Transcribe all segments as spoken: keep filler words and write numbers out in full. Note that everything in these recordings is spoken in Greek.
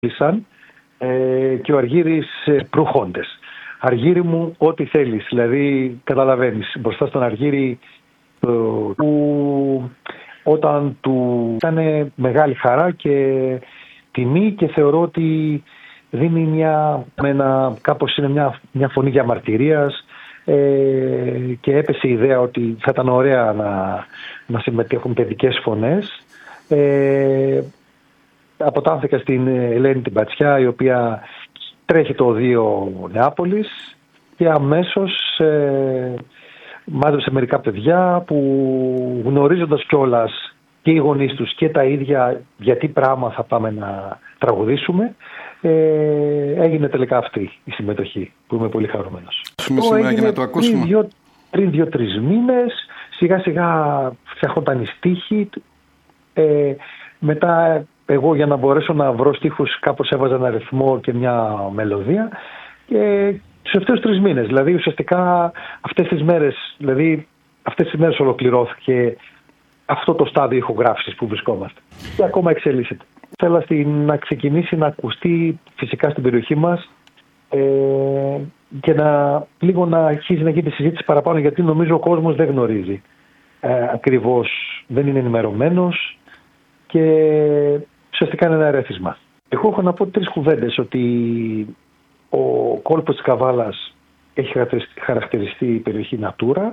ε, και ο Αργύρης ε, προχώντες. Αργύρη μου, ό,τι θέλεις. Δηλαδή, καταλαβαίνεις, μπροστά στον Αργύρη ε, που όταν του ήταν μεγάλη χαρά και τιμή και θεωρώ ότι δίνει μια, ένα, κάπως είναι μια, μια φωνή διαμαρτυρίας ε, και έπεσε η ιδέα ότι θα ήταν ωραία να, να συμμετέχουν παιδικές φωνές. Ε, αποτάνθηκα στην Ελένη την Πατσιά, η οποία τρέχει το οδείο Νεάπολης και αμέσως ε, μάζεψε μερικά παιδιά που, γνωρίζοντας κιόλας και οι γονείς τους και τα ίδια γιατί πράγμα θα πάμε να τραγουδήσουμε, ε, έγινε τελικά αυτή η συμμετοχή που είμαι πολύ χαρούμενος. Αυτό έγινε να το ακούσουμε. Πριν, πριν δύο-τρεις μήνες, σιγά σιγά φτιάχονταν οι στίχοι, ε, μετά εγώ για να μπορέσω να βρω στίχους κάπως έβαζα ένα ρυθμό και μια μελωδία και τους ευθέους τρεις μήνες, δηλαδή ουσιαστικά αυτές τις μέρες, δηλαδή αυτές τις μέρες ολοκληρώθηκε αυτό το στάδιο ηχογράφησης που βρισκόμαστε και ακόμα εξελίσσεται. Θέλω να ξεκινήσει να ακουστεί φυσικά στην περιοχή μας ε, και να λίγο να αρχίσει να γίνει συζήτηση παραπάνω, γιατί νομίζω ο κόσμος δεν γνωρίζει ε, ακριβώς, δεν είναι ενημερωμένος και ουσιαστικά είναι ένα ερέθισμα. Εγώ έχω να πω τρεις κουβέντες, ότι ο κόλπος της Καβάλας έχει χαρακτηριστεί η περιοχή Natura.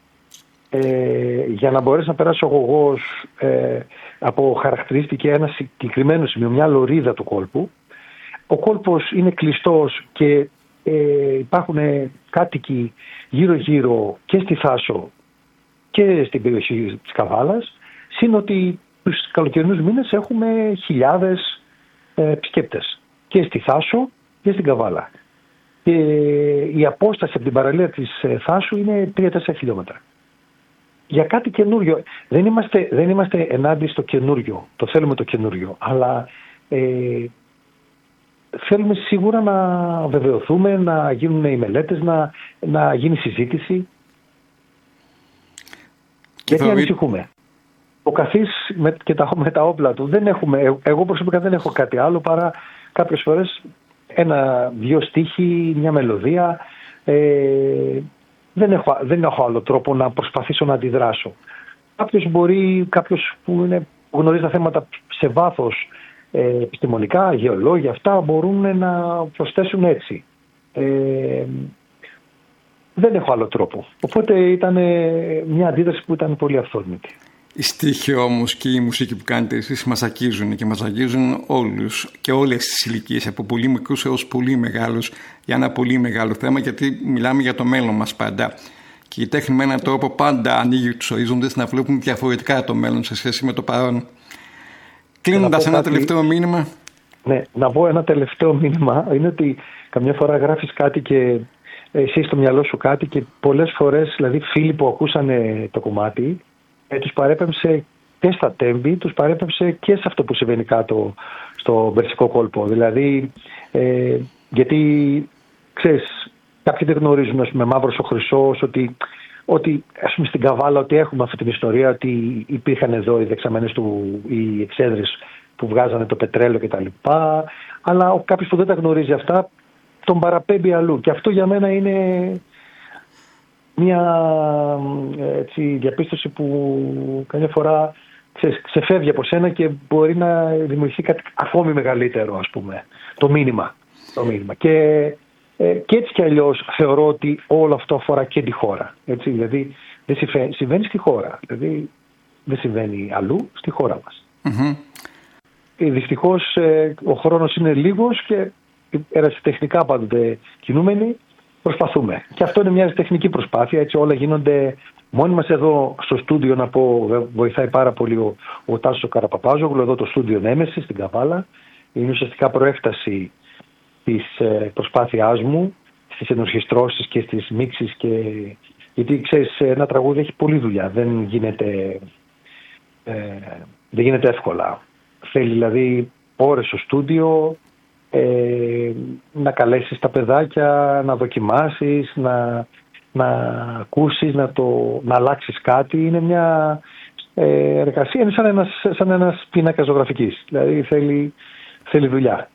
Ε, για να μπορέσει να περάσει ο αγωγός ε, από χαρακτηρίστηκε ένα συγκεκριμένο σημείο, μια λωρίδα του κόλπου. Ο κόλπος είναι κλειστός και ε, υπάρχουν κάτοικοι γύρω-γύρω και στη Θάσο και στην περιοχή της Καβάλας, συν ότι τους καλοκαιρινούς μήνες έχουμε χιλιάδες ε, επισκέπτες και στη Θάσο και στην Καβάλα. Και η απόσταση από την παραλία της ε, Θάσου είναι τρία τέσσερα χιλιόμετρα. Για κάτι καινούριο. Δεν είμαστε, δεν είμαστε ενάντια στο καινούριο. Το θέλουμε το καινούριο. Αλλά ε, θέλουμε σίγουρα να βεβαιωθούμε, να γίνουν οι μελέτες, να, να γίνει συζήτηση. Και γιατί ανησυχούμε. Ο καθής με, και τα, με τα όπλα του δεν έχουμε, εγώ προσωπικά δεν έχω κάτι άλλο παρά κάποιες φορές ένα, δύο στίχοι, μια μελωδία. Ε, δεν, έχω, δεν έχω άλλο τρόπο να προσπαθήσω να αντιδράσω. Κάποιος μπορεί, κάποιος που είναι, γνωρίζει τα θέματα σε βάθος ε, επιστημονικά, γεωλόγια, αυτά μπορούν να προσθέσουν έτσι. Ε, δεν έχω άλλο τρόπο. Οπότε ήταν μια αντίδραση που ήταν πολύ αυθόρμητη. Οι στίχοι όμως και η μουσική που κάνετε εσείς μας αγγίζουν και μας αγγίζουν όλους και όλες τις ηλικίες, από πολύ μικρούς έως πολύ μεγάλους, για ένα πολύ μεγάλο θέμα, γιατί μιλάμε για το μέλλον μας πάντα. Και η τέχνη με έναν τρόπο πάντα ανοίγει τους ορίζοντες να βλέπουμε διαφορετικά το μέλλον σε σχέση με το παρόν. Κλείνοντας ένα κάτι... τελευταίο μήνυμα. Ναι, να πω ένα τελευταίο μήνυμα. Είναι ότι καμιά φορά γράφεις κάτι και εσύ στο μυαλό σου κάτι και πολλές φορές, δηλαδή φίλοι που ακούσανε το κομμάτι, Ε, τους παρέπεμψε και στα τέμπη, τους παρέπεμψε και σε αυτό που συμβαίνει κάτω στο Περσικό κόλπο. Δηλαδή, ε, γιατί, ξέρεις, κάποιοι δεν γνωρίζουν, ας πούμε, Μαύρος ο Χρυσός, ότι, ότι ας πούμε, στην Καβάλα ότι έχουμε αυτή την ιστορία, ότι υπήρχαν εδώ οι δεξαμένες του, οι εξέδρες που βγάζανε το πετρέλαιο κτλ. Αλλά κάποιος που δεν τα γνωρίζει αυτά, τον παραπέμπει αλλού. Και αυτό για μένα είναι μια έτσι, διαπίστωση που καμιά φορά ξέρεις, ξεφεύγει από σένα και μπορεί να δημιουργηθεί κάτι ακόμη μεγαλύτερο, ας πούμε, το μήνυμα. Το μήνυμα. Και, ε, και έτσι κι αλλιώς θεωρώ ότι όλο αυτό αφορά και τη χώρα. Έτσι, δηλαδή δεν συμβαίνει, συμβαίνει στη χώρα. Δηλαδή δεν συμβαίνει αλλού, στη χώρα μας. Mm-hmm. Ε, δυστυχώς ε, ο χρόνος είναι λίγος και ερασιτεχνικά πάντοτε κινούμενοι. Προσπαθούμε. Και αυτό είναι μια τεχνική προσπάθεια. Έτσι όλα γίνονται μόνοι μας εδώ στο στούντιο, να πω, βοηθάει πάρα πολύ ο, ο Τάσος ο Καραπαπάζογλου, εδώ το στούντιο Νέμεση στην Καβάλα. Είναι ουσιαστικά προέκταση της ε, προσπάθειάς μου στις ενορχιστρώσεις και στις μίξεις και... γιατί ξέρεις, ένα τραγούδι έχει πολλή δουλειά. Δεν γίνεται, ε, δεν γίνεται εύκολα. Θέλει δηλαδή ώρες στο στούντιο, Ε, να καλέσεις τα παιδάκια, να δοκιμάσεις, να, να ακούσεις, να, το, να αλλάξεις κάτι. Είναι μια ε, εργασία, είναι σαν ένας, σαν ένας πίνακας ζωγραφικής. Δηλαδή θέλει, θέλει δουλειά.